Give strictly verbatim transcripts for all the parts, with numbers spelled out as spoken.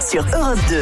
sur Europe deux.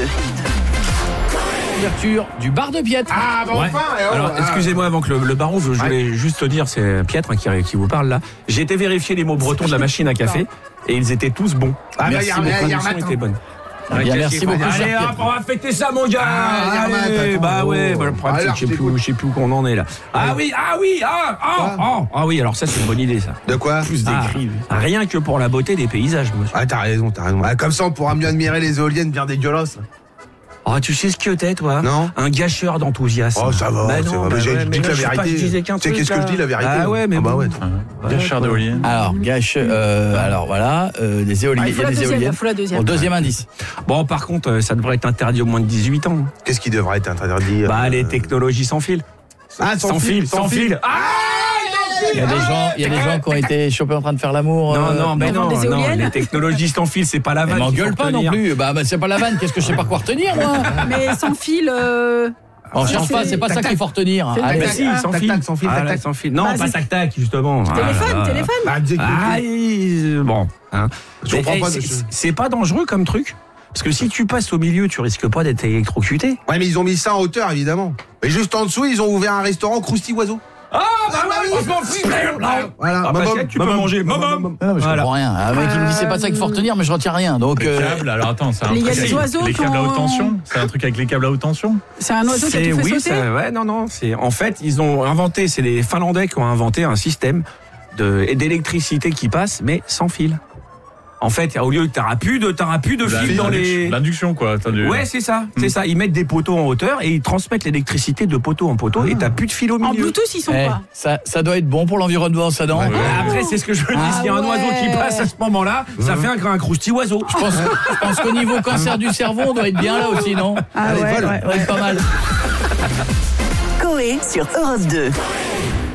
Ouverture du bar de Pietre. Ah, bah Ouais. enfin eh oh, Alors, ah. excusez-moi avant que le, le baron, je, je voulais juste te dire, c'est Pietre hein, qui, qui vous parle là. J'ai été vérifier les mots bretons de la machine à café et ils étaient tous bons. Ah, bah, Merci, y a- les y a- y a conditions Matt, étaient hein. bonnes. Ah, bien, merci beaucoup, Allez cher hop, Pietre. on va fêter ça mon gars. Ah, Allez, Matt, attends, bah oh. ouais, bah, le problème c'est Alors, que je sais je plus, t'écoute. je sais plus où qu'on en est là. Ah oui, ah oui, ah, ah, ah, ah oui, alors ça c'est une bonne idée ça. De quoi Ah, rien que pour la beauté des paysages, monsieur. Ah, t'as raison, t'as raison. Ah, comme ça, on pourra mieux admirer les éoliennes bien dégueulasses. Ah, tu sais ce que t'es, toi? Non. Un gâcheur d'enthousiasme. Oh, ça va, Bah ça non, va. bah Mais j'ai ouais, dit mais que la là, je sais pas, vérité. je disais qu'un Tu sais truc, qu'est-ce que là. je dis, la vérité? Ah ouais, mais Ah bah bon. ouais. Gâcheur d'éoliennes. Alors, gâche, euh, alors voilà, euh, des éoliennes. Ah, il faut il y a la des deuxième, éoliennes. il faut la deuxième. Bon, deuxième indice. Bon, par contre, euh, ça devrait être interdit au moins de dix-huit ans. Qu'est-ce qui devrait être interdit? Bah, euh, les technologies sans fil. Ah, sans fil, sans fil. Ah Il y a des gens, il y a des gens qui ont été chopés en train de faire l'amour. Non, euh, non, mais non, des non, éoliennes. les technologies sans fil, c'est pas la Mais vanne. qu'il m'engueule faut pas non retenir. plus. Bah, bah, c'est pas la vanne. Qu'est-ce que je sais pas quoi retenir, moi? Mais sans fil. euh, On cherche c'est- pas, c'est pas ça tac, qu'il faut retenir. C'est Allez. Bah tac, si, tac, sans tac, fil. tac, sans fil, Ah, tac, là, tac. sans fil. Non, Bah, pas c'est- tac tac, justement. Téléphone, Ah, là, là. téléphone. Bah, dis- Ah, il- bon. Hein. Je Mais, comprends eh, pas. c'est- je- C'est pas dangereux comme truc. Parce que si tu passes au milieu, tu risques pas d'être électrocuté. Ouais, mais ils ont mis ça en hauteur, évidemment. Mais juste en dessous, ils ont ouvert un restaurant Crousty Oiseau. Ah, bah ouais, on s'en fiche. Voilà. Ah, Maman, Pascal, tu peux maman, manger. maman, Maman. maman. Ah non, mais je Voilà. comprends rien. Un mec qui me dit c'est pas ça qu'il faut retenir, mais je retiens rien. Donc, Les euh, câbles, alors attends, c'est un Il y a truc des avec oiseaux les qui câbles à ont- haute tension. C'est un truc avec les câbles à haute tension. C'est un oiseau qui a C'est- tout fait oui, sauter. ça- ouais, non, non. C'est en fait, ils ont inventé. C'est les Finlandais qui ont inventé un système de et d'électricité qui passe, mais sans fil. En fait, au lieu, t'auras plus de, t'auras plus de La- fil dans les. L'induction, quoi. Attends, du- Ouais, c'est ça, c'est ça. Ils mettent des poteaux en hauteur et ils transmettent l'électricité de poteau en poteau et t'as plus de fil au En milieu. Bluetooth, ils sont eh, pas. ça, ça doit être bon pour l'environnement, ça non? Ouais. Après, c'est ce que je veux dire. Ah S'il y a un ouais. oiseau qui passe à ce moment-là, ça fait un, un crousty oiseau. Je pense, je pense qu'au niveau cancer du cerveau, on doit être bien là aussi, non? Ah Allez, ouais, vole. ouais, On doit être pas mal. Coé sur Europe deux.